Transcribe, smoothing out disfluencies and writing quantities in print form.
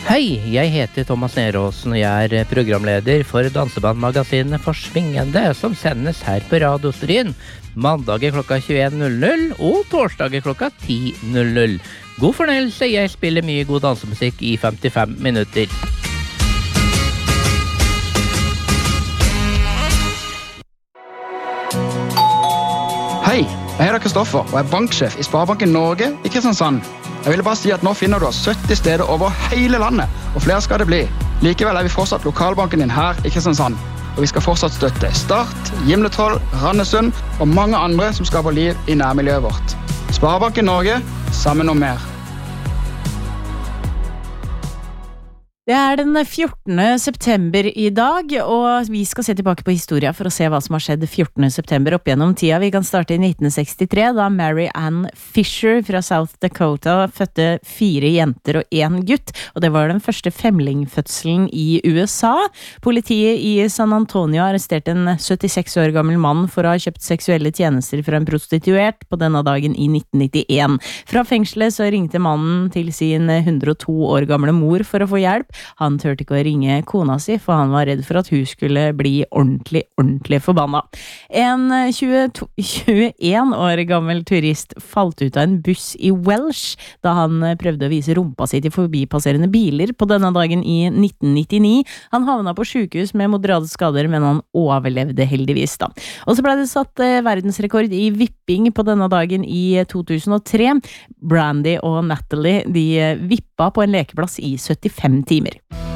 Hei, jeg heter Thomas Neråsen, og jeg er programleder for dansebandmagasinet Forsvingende, som sendes her på Radio Stryn, mandager klokka 21.00 og torsdager klokka 10.00. God fornøyelse, jeg spiller mye god dansemusikk i 55 minutter. Hei, jeg heter Kristoffer og er banksjef i Sparebanken Norge i Kristiansand. Jeg ville bare si at nå finner du oss 70 steder over hele landet, og flere skal det bli. Likevel er vi fortsatt lokalbanken din her i Kristiansand, og vi skal fortsatt støtte Start, Gimletroll, Randesund og mange andre som skaper liv i nærmiljøet vårt. Sparebanken Norge, sammen om mer. Det den 14. september i dag, og vi skal se tilbake på historia for å se hva som har skjedd 14. september opp gjennom tida. Vi kan starte i 1963, da Mary Ann Fisher fra South Dakota fødte 4 jenter og 1 gutt, og det var den første femlingfødselen i USA. Politiet i San Antonio arresterte en 76 år gammel mann for å ha kjøpt seksuelle tjenester fra en prostituert på denne dagen i 1991. Fra fengselet så ringte mannen til sin 102 år gamle mor for å få hjelp. Han tørte ikke å ringe kona si, for han var redd for at hun skulle bli ordentlig forbanna. En 21 år gammel turist falt ut av en buss i Welsh da han prøvde å vise rumpa si til forbipasserende biler på denne dagen i 1999. Han havna på sykehus med moderate skader, men han overlevde heldigvis da. Og så ble det satt verdensrekord i vipping på denne dagen i 2003. Brandy og Natalie, de vippa på en lekeplass i 75 timer.